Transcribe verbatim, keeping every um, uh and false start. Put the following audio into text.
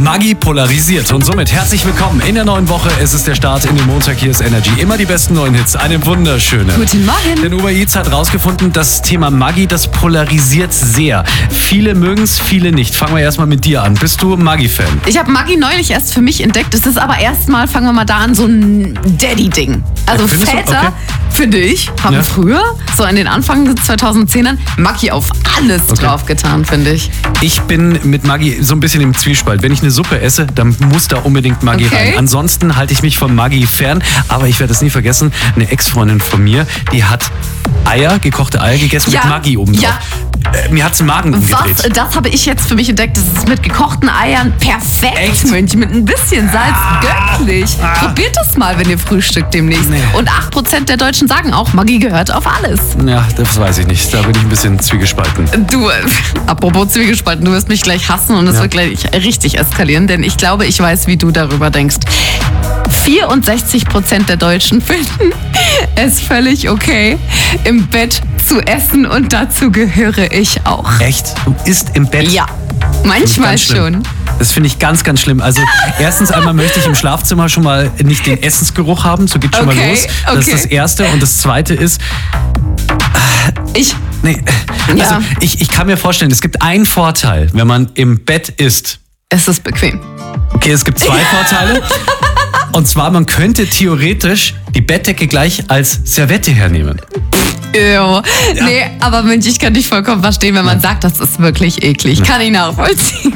Maggi polarisiert und somit herzlich willkommen in der neuen Woche. Es ist der Start in den Montag, hier ist Energy. Immer die besten neuen Hits, eine wunderschöne. Guten Morgen. Denn Uber Eats hat rausgefunden, das Thema Maggi, das polarisiert sehr. Viele mögen es, viele nicht. Fangen wir erstmal mit dir an. Bist du Maggi-Fan? Ich habe Maggi neulich erst für mich entdeckt. Es ist aber erstmal, fangen wir mal da an, so ein Daddy-Ding. Also Findest du? Väter, Okay. finde ich, haben Ja. früher, so in den Anfang zweitausendzehnern, Maggi auf alles Okay. draufgetan, finde ich. Ich bin mit Maggi so ein bisschen im Zwiespalt. Wenn ich eine Suppe esse, dann muss da unbedingt Maggi Okay. rein. Ansonsten halte ich mich von Maggi fern. Aber ich werde es nie vergessen, eine Ex-Freundin von mir, die hat Eier, gekochte Eier gegessen Ja. mit Maggi oben drauf. Ja. Äh, mir hat's den Magen umgedreht. Was? Das habe ich jetzt für mich entdeckt. Das ist mit gekochten Eiern perfekt, Echt? Mönch. Mit ein bisschen Salz Ah. göttlich. Ah. Probiert das mal, wenn ihr frühstückt demnächst. Nee. Und acht Prozent der Deutschen sagen auch, Maggi gehört auf alles. Ja, das weiß ich nicht. Da bin ich ein bisschen zwiegespalten. Du, äh, apropos Zwiegespalten, du wirst mich gleich hassen und es Ja. wird gleich richtig eskalieren, denn ich glaube, ich weiß, wie du darüber denkst. vierundsechzig Prozent der Deutschen finden es völlig okay, im Bett zu essen und dazu gehöre ich auch. Echt? Du isst im Bett? Ja, Finde ich manchmal ganz schlimm. schon. Das finde ich ganz, ganz schlimm. Also erstens einmal möchte ich im Schlafzimmer schon mal nicht den Essensgeruch haben. So geht's schon Okay, mal los. Das ist okay. das Erste. Und das Zweite ist, Ich, nee, also Ja. ich, ich kann mir vorstellen, es gibt einen Vorteil, wenn man im Bett isst. es ist bequem. Okay, es gibt zwei Vorteile. Und zwar, man könnte theoretisch die Bettdecke gleich als Servette hernehmen. Ew. Nee, aber Mensch, ich kann dich vollkommen verstehen, wenn man sagt, das ist wirklich eklig. Kann ich nachvollziehen.